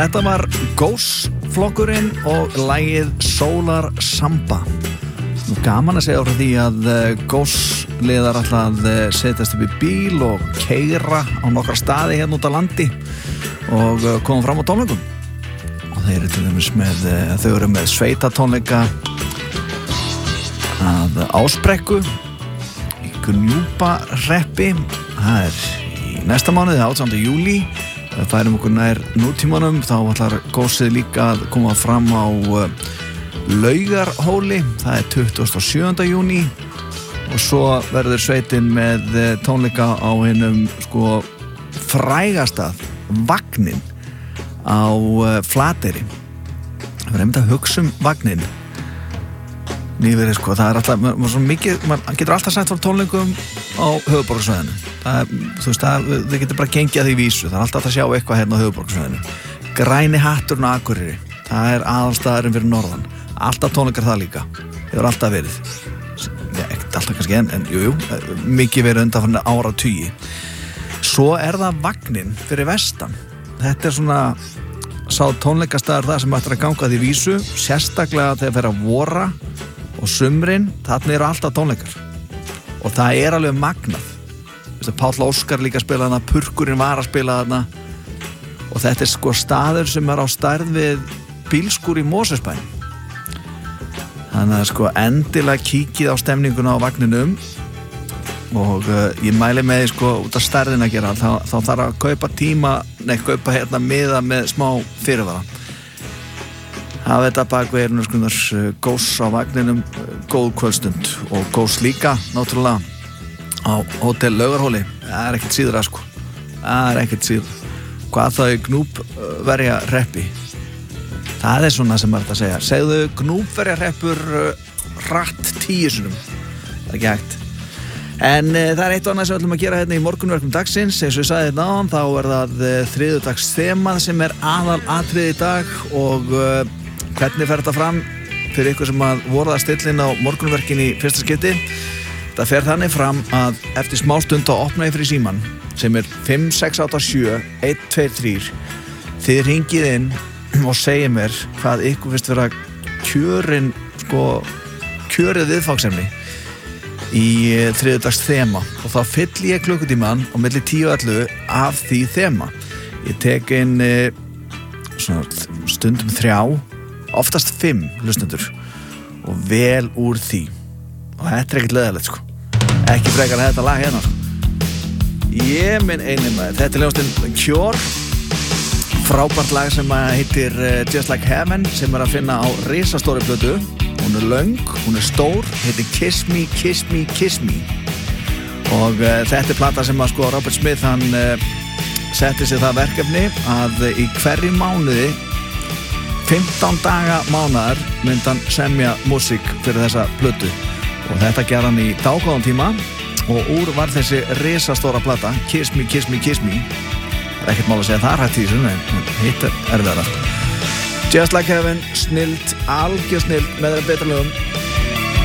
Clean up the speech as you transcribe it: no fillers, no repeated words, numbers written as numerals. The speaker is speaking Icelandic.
Þetta var Ghost-flokkurinn og lagið Solar Samba. Nú gaman að segja frá því að Ghost-liðar alltaf setjast upp í bíl og keyra á nokkra staði hérna út á landi og koma fram á tónleikum. Og þeir eru til dæmis með, þau eru með sveitatónleika að Ásbrekku í Gnúpa-hreppi. Það er í næsta mánuði, 18. júlí. Það færum okkur nær nútímanum, þá ætlar Gósið líka að koma fram á Laugarhóli, það er 27. júní og svo verður sveitin með tónleika á hinum frægasta Vagnin á Flateyri. Það er einmitt að hugsa Vagnin nýverið það er alltaf, maður getur alltaf sagt frá tónleikum á höfuðborgarsvæðinu. Þið getur bara gengið að því vísu, það er alltaf að sjá eitthvað hérna á höfuðborgarsvæðinu. Græni hatturinn á Akureyri, það er aðalstaðurinn fyrir norðan. Alltaf tónleikar það líka, hefur alltaf verið. Ekkert alltaf kannski en jú, mikið verið undanfarna áratugi. Svo er það Vagnin fyrir vestan. Þetta er svona sá tónleikastaður það sem ættir að ganga að því vísu, sérstaklega þegar fer að vora og sumrin, þarna eru alltaf tónleikar og það er alveg magnað. Páll Óskar líka spila þarna, Purkurinn var að spila þarna og þetta er staður sem er á stærð við bílskúr í Mosfellsbæ. Þannig að endilega kíkið á stemninguna á Vagninum og ég mæli með út af stærðin að gera þá þarf að kaupa hérna miða með smá fyrirvara. Hafa þetta bakvegirinn Gós á Vagninum, góð kvöldstund og Gós líka náttúrulega á Hótel Laugarhóli. Það er ekkert síður það er ekkert síður. Hvað þá í Gnúpverjahreppi? Það er svona sem er þetta að segja. Segðu Gnúpverjahreppur hratt 10 sinnum. Það er ekki hægt. En það er eitt og annað sem við ætlum að gera hérna í morgunverkum dagsins. Eins og ég sagði þetta áðan, þá er það þriðjudagsþemað sem er aðalatriði í dag og hvernig fer þetta fram fyrir ykkur sem að voru að stilla inn á morgunverkin í fyrsta skipti. Það fer þannig fram að eftir smá stund þá opna ég fyrir síman sem er 568 123. Þið hringið inn og segið mér hvað ykkur finnst vera kjörið viðfangsefni í þriðjudagsþema og þá fyll ég klukkutíman og milli 10 og 11 af því þema. Ég tek inn stundum 3, oftast 5 hlustendur og vel úr því og þetta er ekkert leiðilegt ekki frekar að þetta lag hérna ég minn einnig með þetta er hljómsveitin Cure, frábært lag sem heitir Just Like Heaven sem er að finna á risastóri plötu. Hún er löng, hún er stór, heitir Kiss Me, Kiss Me, Kiss Me og þetta er plata sem að Robert Smith hann setti sér það verkefni að í hverju mánuði 15 daga mánaðar myndi hann semja músík fyrir þessa plötu og þetta gerði hann í dágóðan tíma og úr var þessi risastóra plata Kiss Me, Kiss Me, Kiss Me. Það er ekkert mál að segja það rætt í þessu en hitt er erfiðara. Just Like Heaven, snild, algjör snild með þeirra betra lögum.